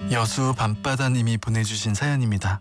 여수 밤바다님이 보내주신 사연입니다.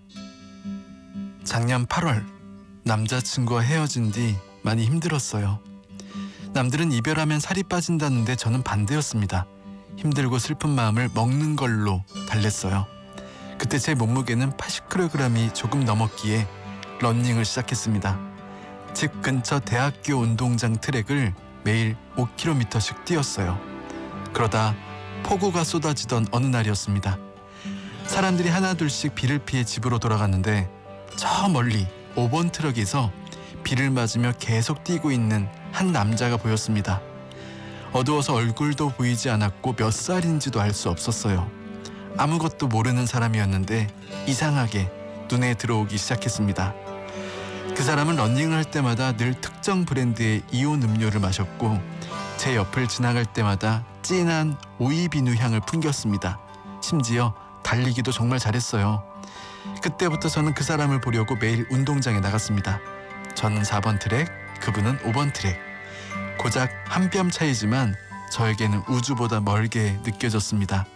작년 8월 남자친구와 헤어진 뒤 많이 힘들었어요. 남들은 이별하면 살이 빠진다는데 저는 반대였습니다. 힘들고 슬픈 마음을 먹는 걸로 달랬어요. 그때 제 몸무게는 80kg이 조금 넘었기에 러닝을 시작했습니다. 집 근처 대학교 운동장 트랙을 매일 5km씩 뛰었어요. 그러다 폭우가 쏟아지던 어느 날이었습니다. 사람들이 하나둘씩 비를 피해 집으로 돌아갔는데 저 멀리 5번 트럭에서 비를 맞으며 계속 뛰고 있는 한 남자가 보였습니다. 어두워서 얼굴도 보이지 않았고 몇 살인지도 알 수 없었어요. 아무것도 모르는 사람이었는데 이상하게 눈에 들어오기 시작했습니다. 그 사람은 러닝을 할 때마다 늘 특정 브랜드의 이온 음료를 마셨고 제 옆을 지나갈 때마다 진한 오이비누 향을 풍겼습니다. 심지어 달리기도 정말 잘했어요. 그때부터 저는 그 사람을 보려고 매일 운동장에 나갔습니다. 저는 4번 트랙, 그분은 5번 트랙. 고작 한 뼘 차이지만 저에게는 우주보다 멀게 느껴졌습니다.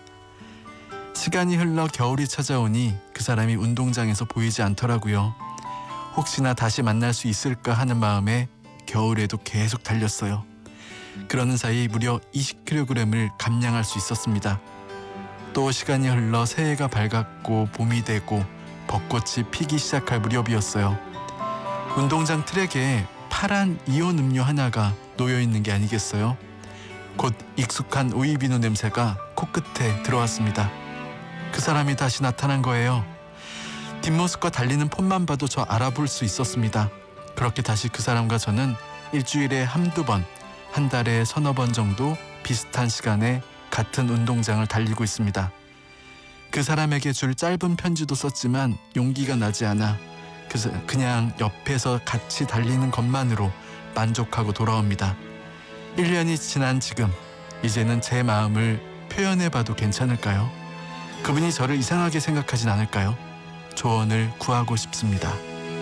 시간이 흘러 겨울이 찾아오니 그 사람이 운동장에서 보이지 않더라고요. 혹시나 다시 만날 수 있을까 하는 마음에 겨울에도 계속 달렸어요. 그러는 사이 무려 20kg을 감량할 수 있었습니다. 또 시간이 흘러 새해가 밝았고 봄이 되고 벚꽃이 피기 시작할 무렵이었어요. 운동장 트랙에 파란 이온 음료 하나가 놓여있는 게 아니겠어요? 곧 익숙한 오이비누 냄새가 코끝에 들어왔습니다. 그 사람이 다시 나타난 거예요. 뒷모습과 달리는 폰만 봐도 저 알아볼 수 있었습니다. 그렇게 다시 그 사람과 저는 일주일에 한두 번, 한 달에 서너 번 정도 비슷한 시간에 같은 운동장을 달리고 있습니다. 그 사람에게 줄 짧은 편지도 썼지만 용기가 나지 않아 그냥 옆에서 같이 달리는 것만으로 만족하고 돌아옵니다. 1년이 지난 지금 이제는 제 마음을 표현해봐도 괜찮을까요? 그분이 저를 이상하게 생각하진 않을까요? 조언을 구하고 싶습니다.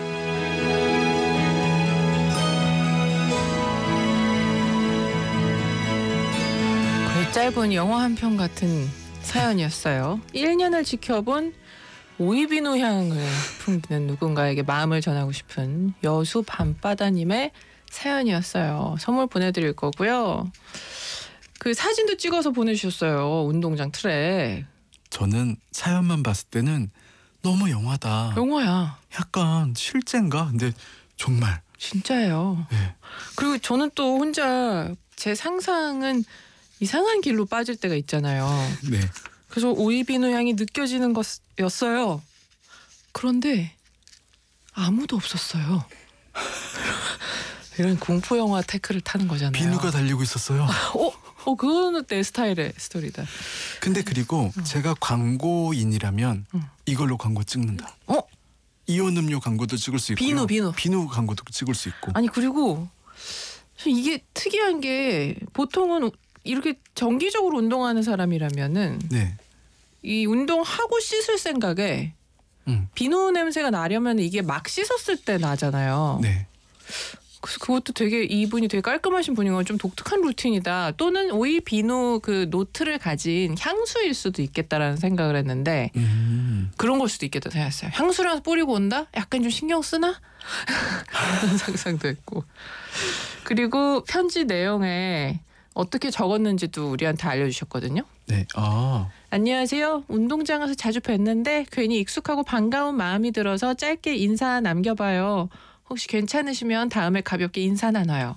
거의 짧은 영화 한 편 같은 사연이었어요. 1년을 지켜본 오이비누 향을 풍기는 누군가에게 마음을 전하고 싶은 여수 밤바다님의 사연이었어요. 선물 보내드릴 거고요. 그 사진도 찍어서 보내주셨어요. 운동장 트랙. 저는 사연만 봤을 때는 너무 영화다. 영화야. 약간 실제인가? 근데 정말 진짜예요. 네. 그리고 저는 또 혼자 제 상상은 이상한 길로 빠질 때가 있잖아요. 네. 그래서 오이비누 향이 느껴지는 것이었어요. 그런데 아무도 없었어요. 이런 공포 영화 태클을 타는 거잖아요. 비누가 달리고 있었어요. 그거는 내 스타일의 스토리다. 근데 그리고 제가 광고인이라면 이걸로 광고 찍는다. 이온 음료 광고도 찍을 수 있고요. 비누 광고도 찍을 수 있고. 아니 그리고 이게 특이한 게 보통은 이렇게 정기적으로 운동하는 사람이라면은 네. 이 운동하고 씻을 생각에 비누 냄새가 나려면 이게 막 씻었을 때 나잖아요. 네. 그래서 그것도 되게 이분이 되게 깔끔하신 분인 건 좀 독특한 루틴이다. 또는 오이 비누 그 노트를 가진 향수일 수도 있겠다라는 생각을 했는데 그런 걸 수도 있겠다 생각했어요. 향수랑 뿌리고 온다? 약간 좀 신경 쓰나? 그런 상상도 했고. 그리고 편지 내용에 어떻게 적었는지도 우리한테 알려주셨거든요. 네. 안녕하세요. 운동장 가서 자주 뵀는데 괜히 익숙하고 반가운 마음이 들어서 짧게 인사 남겨봐요. 혹시 괜찮으시면 다음에 가볍게 인사 나눠요.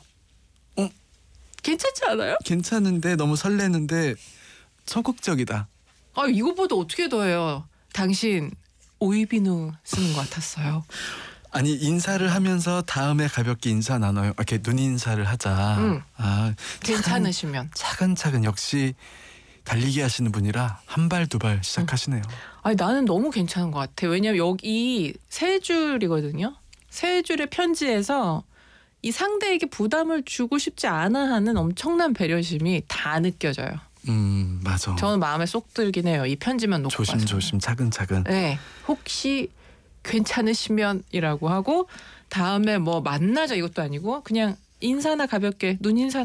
괜찮지 않아요? 괜찮은데 너무 설레는데 소극적이다. 이것보다 어떻게 더해요. 당신 오이비누 쓰는 것 같았어요. 아니 인사를 하면서 다음에 가볍게 인사 나눠요. 이렇게 눈 인사를 하자. 괜찮으시면. 차근차근 역시 달리기 하시는 분이라 한 발 두 발 시작하시네요. 나는 너무 괜찮은 것 같아. 왜냐면 여기 세 줄이거든요. 세 줄의 편지에서 이 상대에게 부담을 주고 싶지 않아 하는 엄청난 배려심이 다 느껴져요. 맞아. 저는 마음에 쏙 들긴 해요. 이 편지만 놓고 봐서. 조심조심 차근차근. 네. 혹시 괜찮으시면이라고 하고 다음에 뭐 만나자 이것도 아니고 그냥 인사나 가볍게 눈 인사